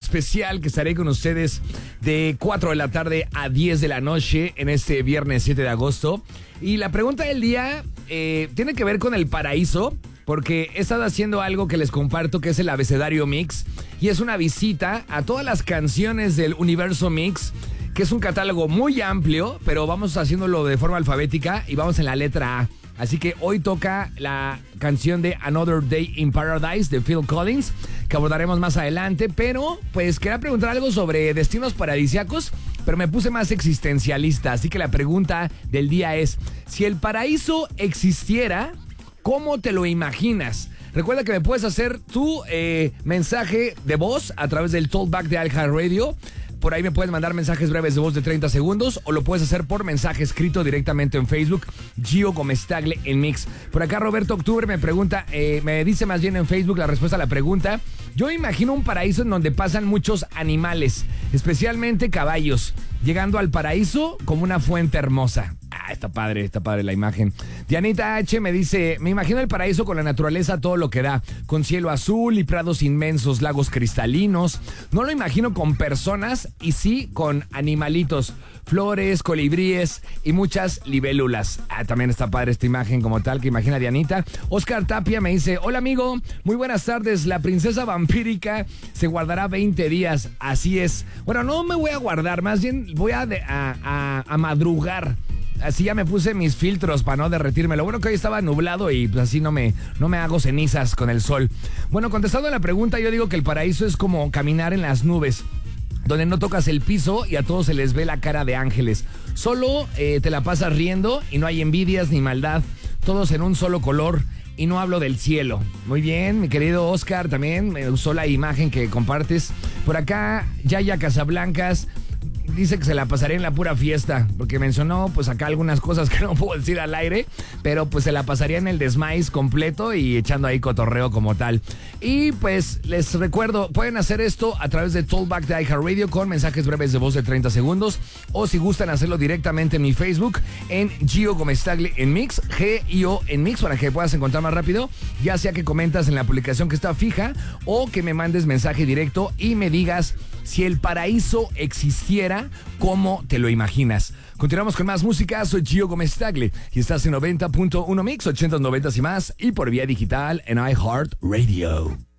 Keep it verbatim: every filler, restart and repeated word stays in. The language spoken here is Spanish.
especial que estaré con ustedes de cuatro de la tarde a diez de la noche en este viernes siete de agosto. Y la pregunta del día eh, tiene que ver con el paraíso, porque he estado haciendo algo que les comparto, que es el abecedario Mix, y es una visita a todas las canciones del universo Mix, que es un catálogo muy amplio, pero vamos haciéndolo de forma alfabética y vamos en la letra A. Así que hoy toca la canción de Another Day in Paradise de Phil Collins, que abordaremos más adelante, pero pues quería preguntar algo sobre destinos paradisíacos, pero me puse más existencialista, así que la pregunta del día es, si el paraíso existiera, ¿cómo te lo imaginas? Recuerda que me puedes hacer tu eh, mensaje de voz a través del Talkback de iHeartRadio. Por ahí me puedes mandar mensajes breves de voz de treinta segundos o lo puedes hacer por mensaje escrito directamente en Facebook, Gio Gómez Tagle en Mix. Por acá Roberto Octubre me pregunta, eh, me dice más bien en Facebook la respuesta a la pregunta. Yo imagino un paraíso en donde pasan muchos animales, especialmente caballos, llegando al paraíso como una fuente hermosa. Ah, está padre, está padre la imagen. Dianita H me dice, me imagino el paraíso con la naturaleza todo lo que da, con cielo azul y prados inmensos, lagos cristalinos. No lo imagino con personas y sí con animalitos, flores, colibríes y muchas libélulas. Ah, también está padre esta imagen como tal que imagina Dianita. Oscar Tapia me dice, hola amigo, muy buenas tardes, la princesa vampírica se guardará veinte días, así es. Bueno, no me voy a guardar, más bien voy a, de, a, a, a madrugar. Así ya me puse mis filtros para no derretirme. Lo bueno que hoy estaba nublado y pues así no me, no me hago cenizas con el sol. Bueno, contestando a la pregunta, yo digo que el paraíso es como caminar en las nubes, donde no tocas el piso y a todos se les ve la cara de ángeles. Solo eh, te la pasas riendo y no hay envidias ni maldad. Todos en un solo color. Y no hablo del cielo. Muy bien, mi querido Oscar, también me gustó la imagen que compartes. Por acá, Yaya Casablancas dice que se la pasaría en la pura fiesta, porque mencionó pues acá algunas cosas que no puedo decir al aire, pero pues se la pasaría en el desmais completo y echando ahí cotorreo como tal. Y pues les recuerdo, pueden hacer esto a través de Talkback de iHeartRadio con mensajes breves de voz de treinta segundos, o si gustan hacerlo directamente en mi Facebook, en Gio Gómez Tagle en Mix, G I O en Mix, para que puedas encontrar más rápido, ya sea que comentas en la publicación que está fija, o que me mandes mensaje directo y me digas si el paraíso existiera, ¿cómo te lo imaginas? Continuamos con más música, soy Gio Gómez Tagle y estás en noventa punto uno Mix, ochenta, noventa y más, y por vía digital en iHeartRadio.